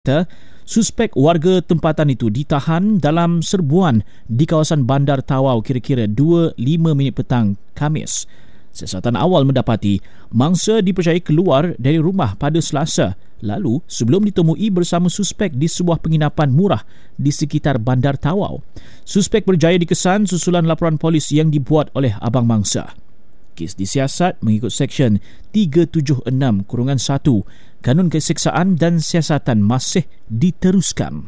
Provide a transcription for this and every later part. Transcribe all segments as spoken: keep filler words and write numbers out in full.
Suspek warga tempatan itu ditahan dalam serbuan di kawasan Bandar Tawau kira-kira dua lima minit petang Khamis. Siasatan awal mendapati mangsa dipercayai keluar dari rumah pada Selasa lalu sebelum ditemui bersama suspek di sebuah penginapan murah di sekitar Bandar Tawau. Suspek berjaya dikesan susulan laporan polis yang dibuat oleh abang mangsa. Kes disiasat mengikut Seksyen tiga tujuh enam satu Kanun Keseksaan dan Siasatan masih diteruskan.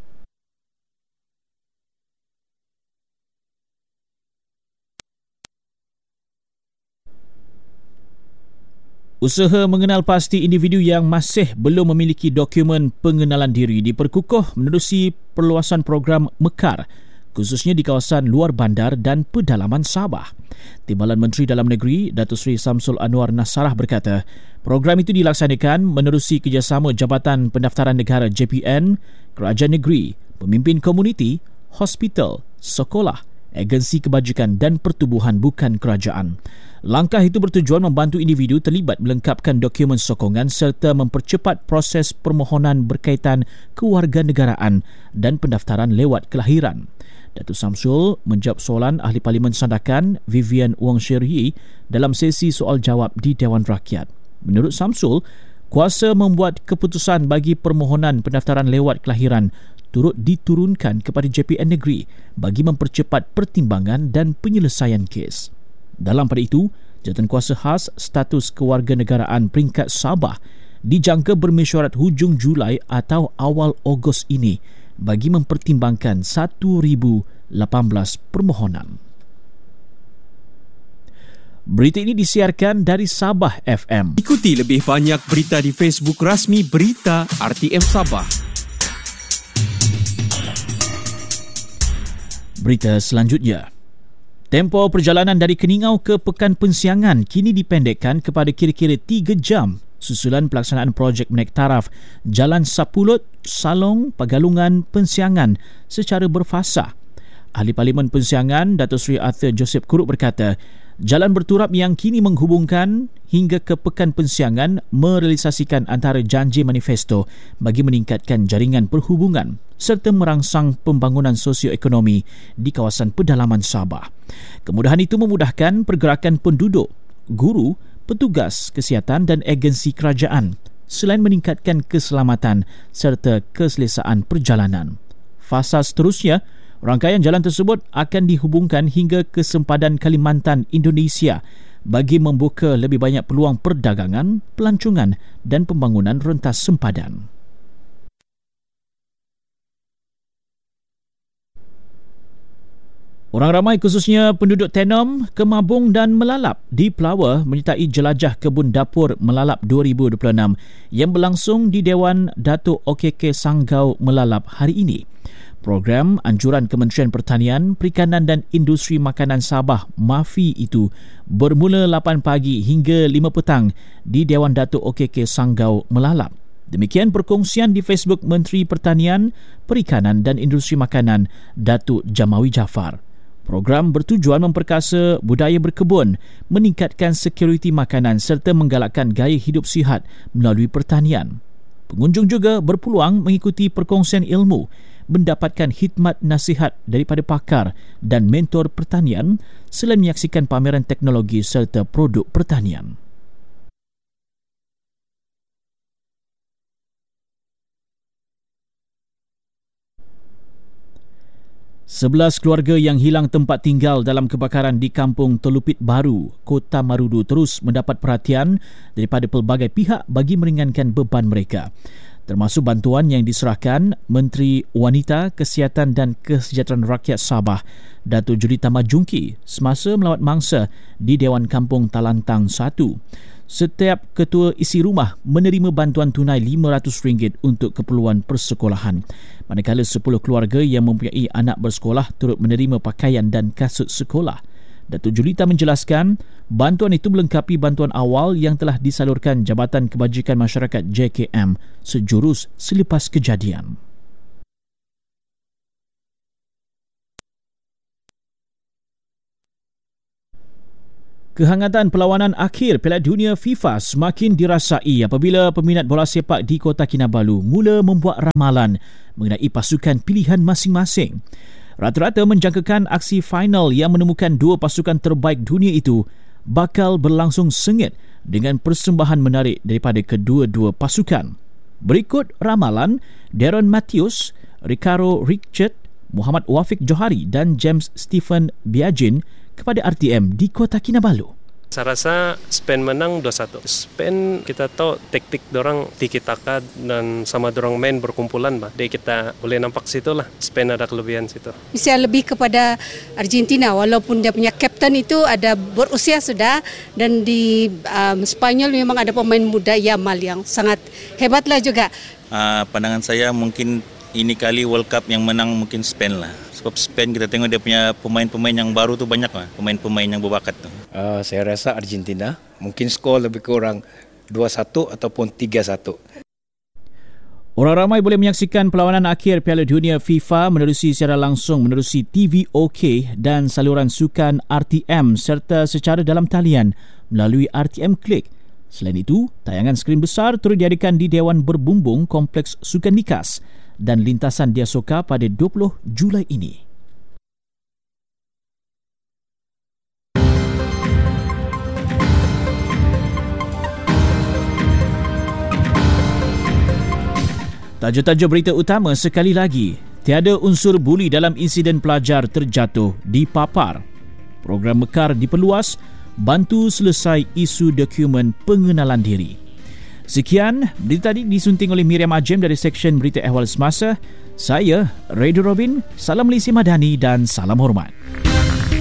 Usaha mengenal pasti individu yang masih belum memiliki dokumen pengenalan diri diperkukuh menerusi perluasan program Mekar, khususnya di kawasan luar bandar dan pedalaman Sabah. Timbalan Menteri Dalam Negeri Datuk Seri Samsul Anwar Nasarah berkata, program itu dilaksanakan menerusi kerjasama Jabatan Pendaftaran Negara J P N, Kerajaan Negeri, pemimpin komuniti, hospital, sekolah, agensi kebajikan dan pertubuhan bukan kerajaan. Langkah itu bertujuan membantu individu terlibat melengkapkan dokumen sokongan serta mempercepat proses permohonan berkaitan kewarganegaraan dan pendaftaran lewat kelahiran. Datuk Samsul menjawab soalan Ahli Parlimen Sandakan Vivian Wong Sherhi dalam sesi soal jawab di Dewan Rakyat. Menurut Samsul, kuasa membuat keputusan bagi permohonan pendaftaran lewat kelahiran turut diturunkan kepada J P N Negeri bagi mempercepat pertimbangan dan penyelesaian kes. Dalam pada itu, Jawatankuasa Khas Status Kewarganegaraan peringkat Sabah dijangka bermesyuarat hujung Julai atau awal Ogos ini bagi mempertimbangkan seribu lapan belas permohonan. Berita ini disiarkan dari Sabah F M. Ikuti lebih banyak berita di Facebook rasmi Berita R T M Sabah. Berita selanjutnya. Tempoh perjalanan dari Keningau ke Pekan Pensiangan kini dipendekkan kepada kira-kira tiga jam susulan pelaksanaan projek menaik taraf Jalan Sapulut, Salong, Pagalungan, Pensiangan secara berfasa. Ahli Parlimen Pensiangan Datuk Seri Arthur Joseph Kurut berkata, jalan berturap yang kini menghubungkan hingga ke Pekan Pensiangan merealisasikan antara janji manifesto bagi meningkatkan jaringan perhubungan serta merangsang pembangunan sosioekonomi di kawasan pedalaman Sabah. Kemudahan itu memudahkan pergerakan penduduk, guru, petugas kesihatan dan agensi kerajaan selain meningkatkan keselamatan serta keselesaan perjalanan. Fasa seterusnya, rangkaian jalan tersebut akan dihubungkan hingga ke sempadan Kalimantan, Indonesia bagi membuka lebih banyak peluang perdagangan, pelancongan dan pembangunan rentas sempadan. Orang ramai khususnya penduduk Tenom, Kemabung dan Melalap di Pelawar menyertai jelajah kebun dapur Melalap dua ribu dua puluh enam yang berlangsung di Dewan Datuk O K K Sanggau Melalap hari ini. Program anjuran Kementerian Pertanian, Perikanan dan Industri Makanan Sabah M A F I itu bermula lapan pagi hingga lima petang di Dewan Datuk O K K Sanggau Melalap. Demikian perkongsian di Facebook Menteri Pertanian, Perikanan dan Industri Makanan Datuk Jamawi Jaafar. Program bertujuan memperkasa budaya berkebun, meningkatkan sekuriti makanan serta menggalakkan gaya hidup sihat melalui pertanian. Pengunjung juga berpeluang mengikuti perkongsian ilmu, mendapatkan khidmat nasihat daripada pakar dan mentor pertanian selain menyaksikan pameran teknologi serta produk pertanian. Sebelas keluarga yang hilang tempat tinggal dalam kebakaran di Kampung Telupit Baru, Kota Marudu terus mendapat perhatian daripada pelbagai pihak bagi meringankan beban mereka. Termasuk bantuan yang diserahkan Menteri Wanita, Kesihatan dan Kesejahteraan Rakyat Sabah, Datuk Julita Majungki semasa melawat mangsa di Dewan Kampung Talantang satu. Setiap ketua isi rumah menerima bantuan tunai lima ratus ringgit untuk keperluan persekolahan. Manakala sepuluh keluarga yang mempunyai anak bersekolah turut menerima pakaian dan kasut sekolah. Datuk Julita menjelaskan, bantuan itu melengkapi bantuan awal yang telah disalurkan Jabatan Kebajikan Masyarakat J K M sejurus selepas kejadian. Kehangatan perlawanan akhir Piala Dunia FIFA semakin dirasai apabila peminat bola sepak di Kota Kinabalu mula membuat ramalan mengenai pasukan pilihan masing-masing. Rata-rata menjangkakan aksi final yang menemukan dua pasukan terbaik dunia itu bakal berlangsung sengit dengan persembahan menarik daripada kedua-dua pasukan. Berikut ramalan Darren Matthews, Ricardo Richard, Muhammad Wafiq Johari dan James Stephen Biagin kepada R T M di Kota Kinabalu. Saya rasa Spain menang dua satu. Spain kita tahu taktik dorang tiki-taka dan sama dorang main berkumpulan, bah. Jadi kita boleh nampak situ lah. Spain ada kelebihan situ. Saya lebih kepada Argentina walaupun dia punya kapten itu ada berusia sudah, dan di um, Spanyol memang ada pemain muda Yamal yang sangat hebatlah juga. Uh, pandangan saya mungkin ini kali World Cup yang menang mungkin Spain lah. Sebab Spain kita tengok dia punya pemain-pemain yang baru tu banyak lah. Pemain-pemain yang berbakat tu. Uh, saya rasa Argentina. Mungkin skor lebih kurang dua satu ataupun tiga satu. Orang ramai boleh menyaksikan perlawanan akhir Piala Dunia FIFA menerusi secara langsung menerusi T V O K dan saluran sukan R T M serta secara dalam talian melalui R T M Click. Selain itu, tayangan skrin besar turut diadakan di Dewan Berbumbung Kompleks Sukan Nikas dan lintasan Dia Soka pada dua puluh Julai ini. Tajuk-tajuk berita utama sekali lagi. Tiada unsur buli dalam insiden pelajar terjatuh di Papar. Program Mekar diperluas, bantu selesai isu dokumen pengenalan diri. Sekian, berita tadi disunting oleh Miriam Ajem dari Seksyen Berita Ehwal Semasa. Saya, Radio Robin, salam Malaysia Madani dan salam hormat.